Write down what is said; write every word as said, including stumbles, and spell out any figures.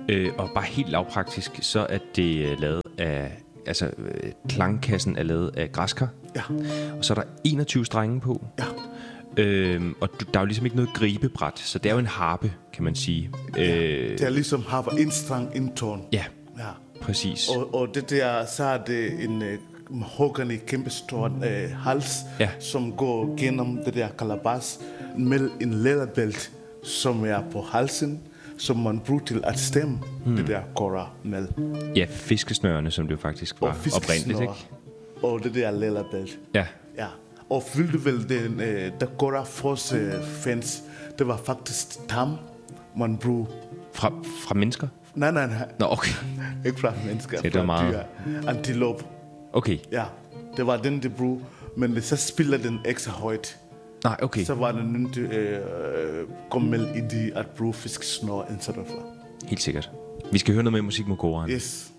Øh, og bare helt lavpraktisk, så er det øh, lavet af... Altså, øh, klangkassen er lavet af græskar. Ja. Og så er der enogtyve strenge på. Ja. Øhm, og du, der er jo ligesom ikke noget gribebræt, så det er jo en harpe, kan man sige. Ja. Øh, Det er ligesom harper en strang, en tone. ja, Ja. præcis. Og, og det der, så er det en øh, mahogany kæmpestor øh, hals, Ja. som går gennem det der kalabas med en læderbælt, som er på halsen, som man bruger til at stemme hmm. det der kora med. Ja, fiskesnørene, som det jo faktisk var oprindeligt, ikke? Og det der læderbælt. Ja. Ja. Og fyldte vel den, øh, der kora force øh, fans, det var faktisk tam, man bruger. Fra, fra mennesker? Nej, nej, nej. Nå, okay. Ikke fra mennesker, det var fra meget... dyr. Antilope. Okay. Ja, det var den, de brug. Men så spiller den ekstra højt. Nej, okay. Så var den nødt til at øh, komme med i de at bruge fiskesnor, et cetera. Helt sikkert. Vi skal høre noget med musik med koraen. Yes.